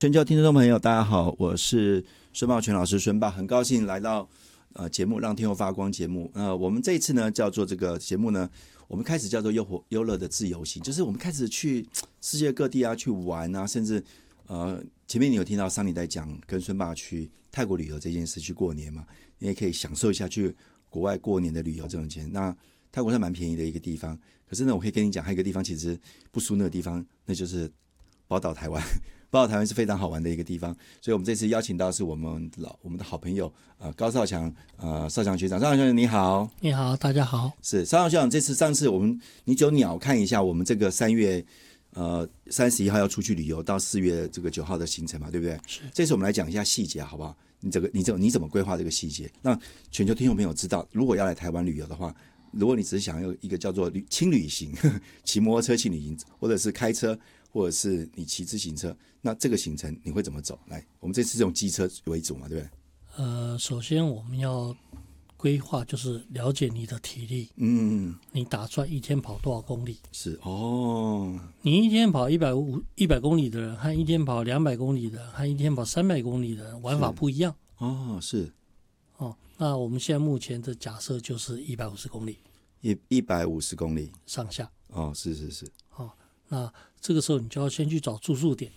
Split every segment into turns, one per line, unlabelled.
全球听众朋友大家好，我是孙茂全老师孙爸，很高兴来到节目让天后发光节目。我们这一次呢叫做这个节目呢，我们开始叫做优乐的自由行，就是我们开始去世界各地啊去玩啊，甚至前面你有听到桑尼在讲跟孙爸去泰国旅游这件事，去过年嘛，你也可以享受一下去国外过年的旅游这种钱。那泰国是蛮便宜的一个地方，可是呢我可以跟你讲还有一个地方其实不输那个地方，那就是宝岛台湾。宝岛台湾是非常好玩的一个地方，所以我们这次邀请到是我们的好朋友高少强少强学长。少强学长你好。
你好，大家好。
是少强学长，上次你就鸟看一下我们这个3月31号要出去旅游到4月这个9号的行程嘛，对不对？是。这次我们来讲一下细节好不好？你怎么规划这个细节，让全球听众朋友知道，如果要来台湾旅游的话，如果你只是想要一个叫做轻旅行，骑摩托车轻旅行，或者是开车，或者是你骑自行车，那这个行程你会怎么走？来，我们这次用机车为主嘛，对不
对？首先我们要规划，就是了解你的体力。你打算一天跑多少公里？
是哦。你
一天跑100公里的人，和一天跑200公里的人，和一天跑300公里的人，玩法不一样。
哦，是。
哦，那我们现在目前的假设就是150公里
，150公里
上下。
哦，是。
哦，那这个时候你就要先去找住宿点。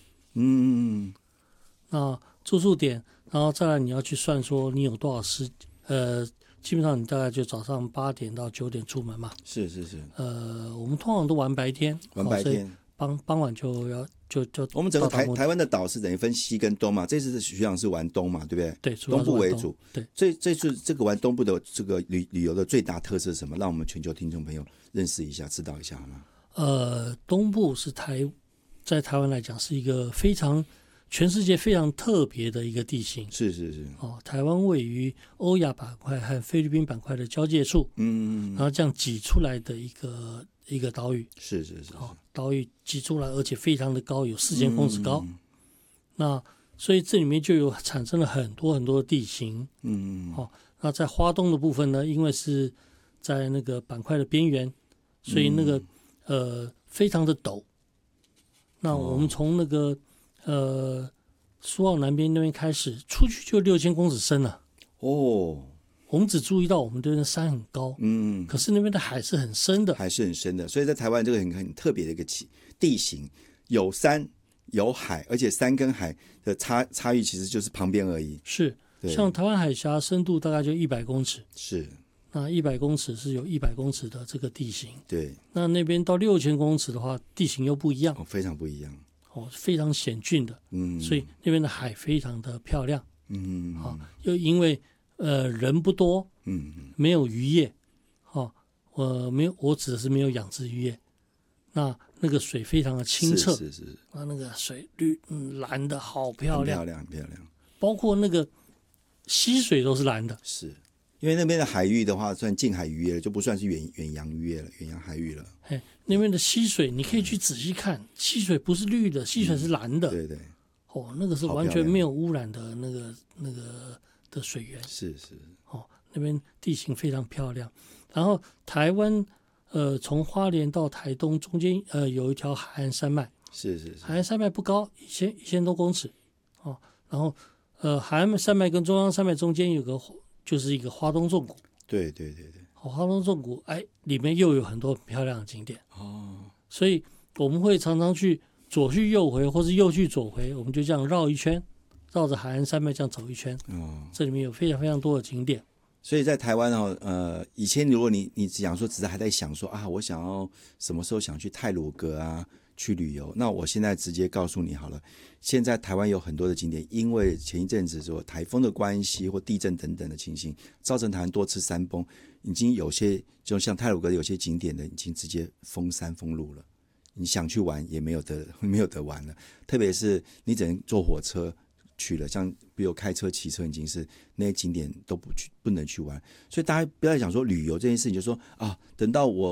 那住宿点，然后再来你要去算说你有多少基本上你大概就早上8点到9点出门嘛。
是。
我们通常都玩白天，傍晚就要就
我们整个台湾的岛是等于分西跟东嘛，这次的学长是玩东嘛，对不对？
对，
东部为主。
对，
这次这个玩东部的这个旅游的最大特色是什么？让我们全球听众朋友认识一下、知道一下好吗？
东部是在台湾来讲是一个全世界非常特别的一个地形。
是。
台湾位于欧亚板块和菲律宾板块的交界处。然后这样挤出来的一个岛屿。是。岛屿挤出来，而且非常的高，有4000公尺高。那所以这里面就产生了很多很多的地形。那在花东的部分呢，因为是在那个板块的边缘，所以那个非常的陡。那我们从那个苏澳南边那边开始出去就6000公尺深了。我们只注意到我们这边的山很高，可是那边的海是很深的，
所以在台湾这个很特别的一个地形，有山有海，而且山跟海的差异其实就是旁边而已。
是，像台湾海峡深度大概就100公尺，
是，
那100公尺是有100公尺的这个地形。
对，
那边到6000公尺的话，地形又不一样，
非常不一样，
非常险峻的。所以那边的海非常的漂亮。又因为人不多，没有渔业，我指的是没有养殖渔业。那个水非常的清澈，
是。
那个水蓝的好漂亮，
很漂亮。包
括那个溪水都是蓝的。
是因为那边的海域的话，算近海渔业，就不算是远洋渔业了，远洋海域了。
那边的溪水你可以去仔细看，溪水不是绿的，溪水是蓝的。
对。
那个是完全没有污染的那个的水源。
是。
那边地形非常漂亮。然后台湾从花莲到台东中间有一条海岸山脉。
是。
海岸山脉不高，1000多公尺。然后海岸山脉跟中央山脉中间就是一个花东纵谷。对。花东纵谷里面又有很多很漂亮的景点。所以我们会常常去左去右回，或是右去左回，我们就这样绕一圈，绕着海岸山脉这样走一圈。这里面有非常非常多的景点。
所以在台湾以前如果你只是还在想说我想要什么时候想去太鲁阁啊去旅游，那我现在直接告诉你好了，现在台湾有很多的景点，因为前一阵子说台风的关系或地震等等的情形，造成台湾多次山崩，已经有些就像太鲁阁的有些景点的已经直接封山封路了，你想去玩也没有得玩了，特别是你只能坐火车去了，像比如开车骑车已经是那些景点都不能去玩。所以大家不要想说旅游这件事情就说等到我